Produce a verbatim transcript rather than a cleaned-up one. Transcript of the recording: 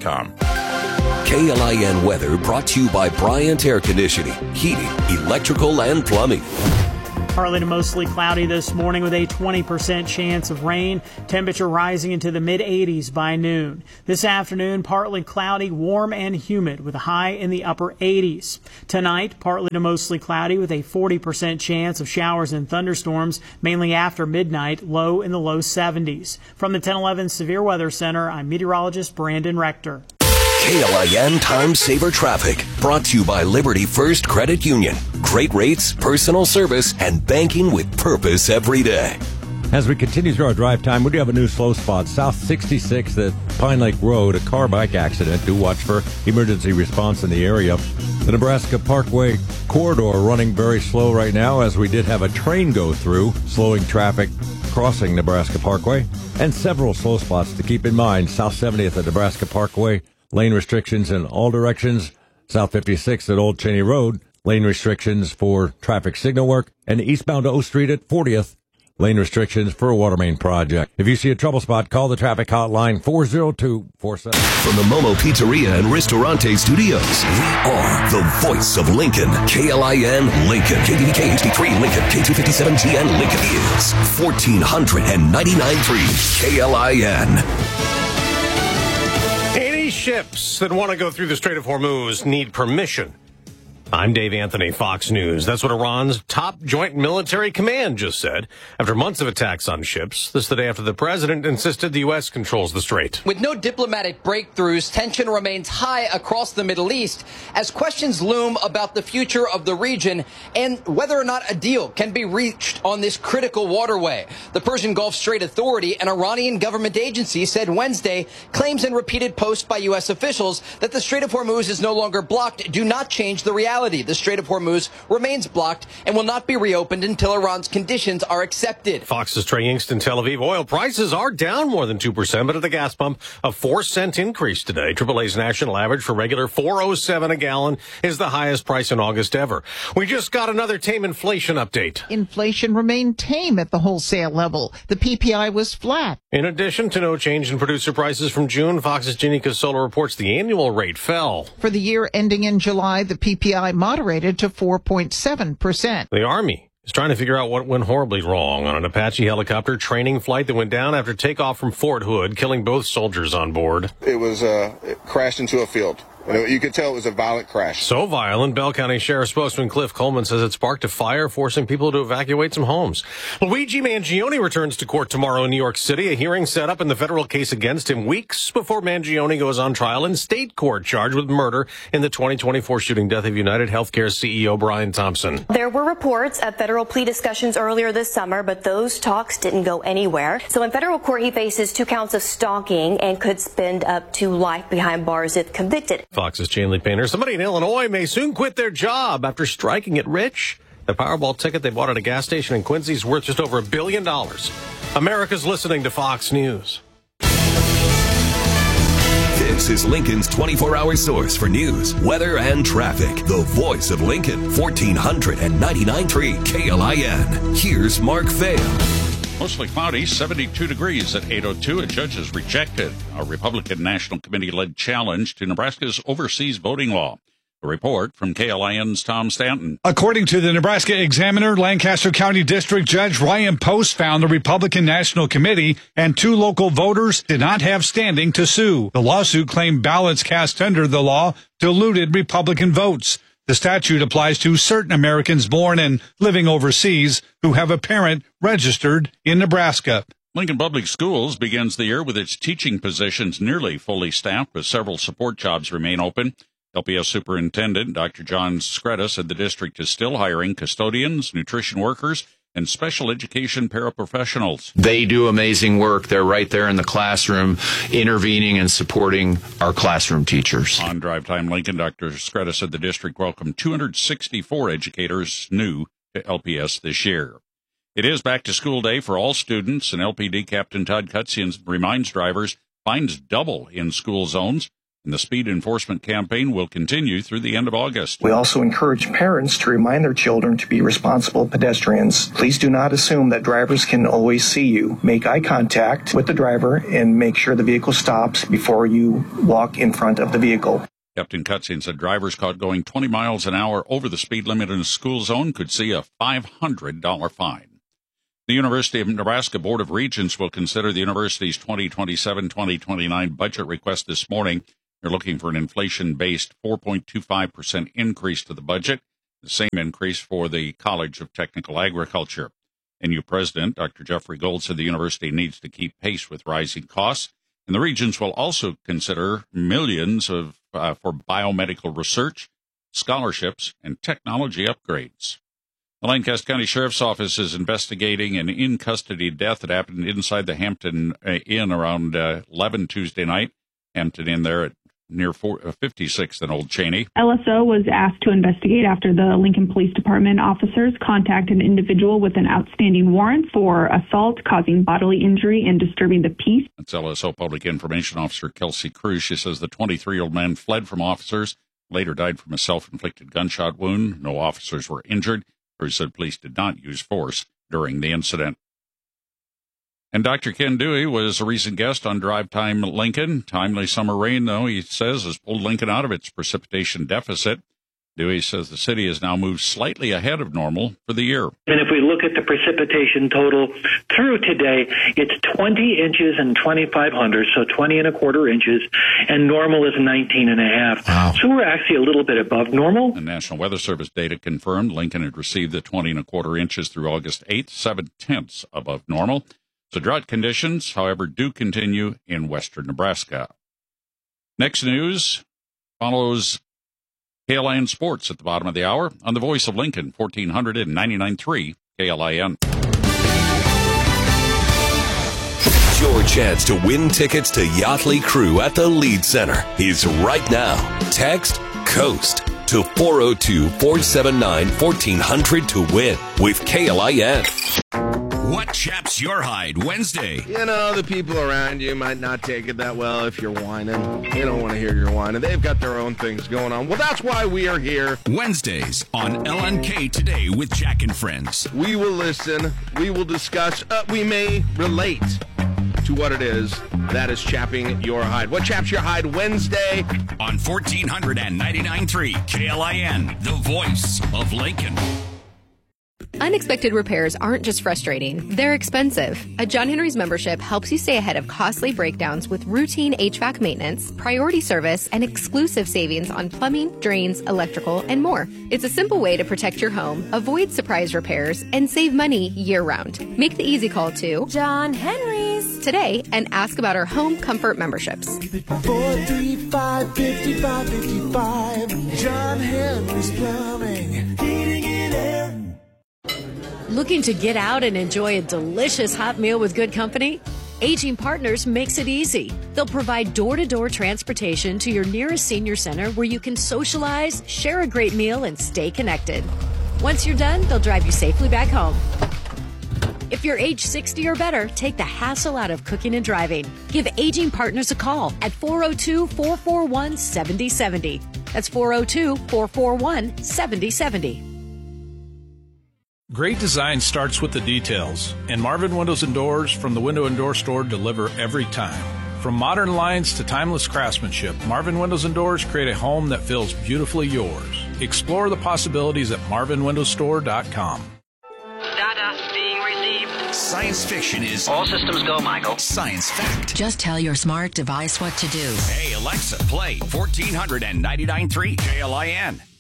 com. K L I N weather brought to you by Bryant Air Conditioning, Heating, Electrical, and Plumbing. Partly to mostly cloudy this morning with a twenty percent chance of rain. Temperature rising into the mid eighties by noon. This afternoon, partly cloudy, warm and humid with a high in the upper eighties. Tonight, partly to mostly cloudy with a forty percent chance of showers and thunderstorms, mainly after midnight, low in the low seventies. From the ten eleven Severe Weather Center, I'm meteorologist Brandon Rector. K L I N Time Saver Traffic, brought to you by Liberty First Credit Union. Great rates, personal service, and banking with purpose every day. As we continue through our drive time, we do have a new slow spot, South sixty-sixth at Pine Lake Road, a car-bike accident. Do watch for emergency response in the area. The Nebraska Parkway corridor running very slow right now, as we did have a train go through, slowing traffic crossing Nebraska Parkway. And several slow spots to keep in mind. South seventieth at Nebraska Parkway, lane restrictions in all directions. South fifty-sixth at Old Cheney Road, lane restrictions for traffic signal work. And eastbound to O Street at fortieth, lane restrictions for a water main project. If you see a trouble spot, call the traffic hotline four oh two four seven. From the Momo Pizzeria and Ristorante Studios, we are the voice of Lincoln. K L I N Lincoln. K D V K H D three Lincoln. K two fifty-seven T N Lincoln is fourteen ninety-nine point three K L I N. Any ships that want to go through the Strait of Hormuz need permission. I'm Dave Anthony, Fox News. That's what Iran's top joint military command just said after months of attacks on ships. This the day after the president insisted the U S controls the strait. With no diplomatic breakthroughs, tension remains high across the Middle East as questions loom about the future of the region and whether or not a deal can be reached on this critical waterway. The Persian Gulf Strait Authority, an Iranian government agency, said Wednesday claims and repeated posts by U S officials that the Strait of Hormuz is no longer blocked do not change the reality. The Strait of Hormuz remains blocked and will not be reopened until Iran's conditions are accepted. Fox's Trey Yingst in Tel Aviv. Oil prices are down more than two percent, but at the gas pump, a four cent increase today. triple A's national average for regular four oh seven a gallon is the highest price in August ever. We just got another tame inflation update. Inflation remained tame at the wholesale level. The P P I was flat. In addition to no change in producer prices from June, Fox's Ginny Casola reports the annual rate fell. For the year ending in July, the P P I moderated to four point seven percent. The Army is trying to figure out what went horribly wrong on an Apache helicopter training flight that went down after takeoff from Fort Hood, killing both soldiers on board. It was uh, it crashed into a field. You could tell it was a violent crash. So violent, Bell County Sheriff spokesman Cliff Coleman says it sparked a fire, forcing people to evacuate some homes. Luigi Mangione returns to court tomorrow in New York City. A hearing set up in the federal case against him weeks before Mangione goes on trial in state court, charged with murder in the twenty twenty-four shooting death of United Healthcare C E O Brian Thompson. There were reports of federal plea discussions earlier this summer, but those talks didn't go anywhere. So in federal court, he faces two counts of stalking and could spend up to life behind bars if convicted. Fox's Chanley Painter. Somebody in Illinois may soon quit their job after striking it rich. The Powerball ticket they bought at a gas station in Quincy is worth just over a billion dollars. America's listening to Fox News. This is Lincoln's twenty-four hour source for news, weather, and traffic. The voice of Lincoln, fourteen ninety-nine point three K L I N. Here's Mark Vail. Mostly cloudy, seventy-two degrees at eight oh two. A judge has rejected a Republican National Committee-led challenge to Nebraska's overseas voting law. A report from K L I N's Tom Stanton. According to the Nebraska Examiner, Lancaster County District Judge Ryan Post found the Republican National Committee and two local voters did not have standing to sue. The lawsuit claimed ballots cast under the law diluted Republican votes. The statute applies to certain Americans born and living overseas who have a parent registered in Nebraska. Lincoln Public Schools begins the year with its teaching positions nearly fully staffed, but several support jobs remain open. L P S Superintendent Doctor John Skretta said the district is still hiring custodians, nutrition workers, and special education paraprofessionals. They do amazing work. They're right there in the classroom, intervening and supporting our classroom teachers. On Drive Time Lincoln, Doctor Skretta said the district welcomed two hundred sixty-four educators new to L P S this year. It is back to school day for all students, and L P D Captain Todd Cutzian reminds drivers fines double in school zones. And the speed enforcement campaign will continue through the end of August. We also encourage parents to remind their children to be responsible pedestrians. Please do not assume that drivers can always see you. Make eye contact with the driver and make sure the vehicle stops before you walk in front of the vehicle. Captain Cutsing said drivers caught going twenty miles an hour over the speed limit in a school zone could see a five hundred dollars fine. The University of Nebraska Board of Regents will consider the university's twenty twenty-seven twenty twenty-nine budget request this morning. They're looking for an inflation-based four point two five percent increase to the budget, the same increase for the College of Technical Agriculture. N U President Doctor Jeffrey Gold said the university needs to keep pace with rising costs, and the Regents will also consider millions of uh, for biomedical research, scholarships, and technology upgrades. The Lancaster County Sheriff's Office is investigating an in-custody death that happened inside the Hampton uh, Inn around uh, eleven Tuesday night. Hampton Inn there at near fifty-sixth and Old Cheney. L S O was asked to investigate after the Lincoln Police Department officers contacted an individual with an outstanding warrant for assault, causing bodily injury, and disturbing the peace. That's L S O Public Information Officer Kelsey Cruz. She says the twenty-three-year-old man fled from officers, later died from a self-inflicted gunshot wound. No officers were injured. Cruz said police did not use force during the incident. And Doctor Ken Dewey was a recent guest on Drive Time Lincoln. Timely summer rain, though, he says, has pulled Lincoln out of its precipitation deficit. Dewey says the city has now moved slightly ahead of normal for the year. And if we look at the precipitation total through today, it's twenty inches and twenty-five hundredths, so twenty and a quarter inches, and normal is nineteen and a half. Wow. So we're actually a little bit above normal. The National Weather Service data confirmed Lincoln had received the twenty and a quarter inches through August eighth, seven tenths above normal. So drought conditions, however, do continue in western Nebraska. Next news follows K L I N Sports at the bottom of the hour on the Voice of Lincoln, fourteen ninety-nine point three K L I N. Your chance to win tickets to Yachtley Crew at the Lead Center is right now. Text COAST to four oh two, four seven nine, one four hundred to win with K L I N. What chaps your hide Wednesday? You know, the people around you might not take it that well if you're whining. They don't want to hear your whining. They've got their own things going on. Well, that's why we are here. Wednesdays on L N K Today with Jack and Friends. We will listen. We will discuss. Uh, we may relate to what it is that is chapping your hide. What chaps your hide Wednesday? On fourteen ninety-nine point three K L I N, the Voice of Lincoln. Unexpected repairs aren't just frustrating, they're expensive. A John Henry's membership helps you stay ahead of costly breakdowns with routine H V A C maintenance, priority service, and exclusive savings on plumbing, drains, electrical, and more. It's a simple way to protect your home, avoid surprise repairs, and save money year-round. Make the easy call to John Henry's today and ask about our home comfort memberships. four three five, five five five five John Henry's Plumbing, heating and air. Looking to get out and enjoy a delicious hot meal with good company? Aging Partners makes it easy. They'll provide door-to-door transportation to your nearest senior center where you can socialize, share a great meal, and stay connected. Once you're done, they'll drive you safely back home. If you're age sixty or better, take the hassle out of cooking and driving. Give Aging Partners a call at four oh two, four four one, seven oh seven oh. That's four oh two, four four one, seven oh seven oh. Great design starts with the details, and Marvin Windows and Doors from the Window and Door Store deliver every time. From modern lines to timeless craftsmanship, Marvin Windows and Doors create a home that feels beautifully yours. Explore the possibilities at marvin windows store dot com. Data being received. Science fiction is all systems go, Michael. Science fact. Just tell your smart device what to do. Hey, Alexa, play fourteen ninety-nine point three K L I N.